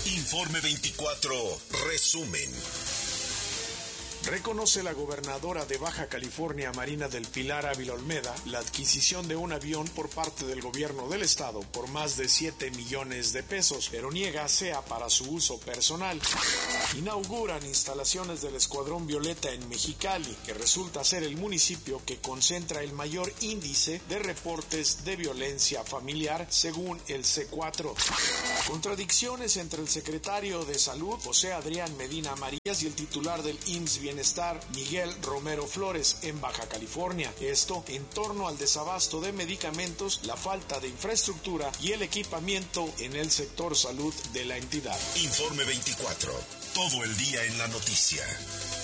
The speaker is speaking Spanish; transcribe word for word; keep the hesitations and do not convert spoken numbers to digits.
Informe veinticuatro, resumen. Reconoce la gobernadora de Baja California, Marina del Pilar Ávila Olmeda, la adquisición de un avión por parte del gobierno del estado por más de siete millones de pesos, pero niega sea para su uso personal. Inauguran instalaciones del Escuadrón Violeta en Mexicali, que resulta ser el municipio que concentra el mayor índice de reportes de violencia familiar, según el C cuatro. Contradicciones entre el secretario de Salud, José Adrián Medina Marías, y el titular del I M S S Bienestar, Miguel Romero Flores, en Baja California. Esto en torno al desabasto de medicamentos, la falta de infraestructura y el equipamiento en el sector salud de la entidad. Informe veinticuatro, todo el día en la noticia.